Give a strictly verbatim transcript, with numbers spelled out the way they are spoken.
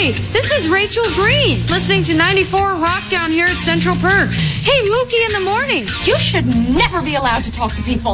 Hey, this is Rachel Green, listening to ninety-four Rock down here at Central Perk. Hey, Mookie in the morning. You should never be allowed to talk to people.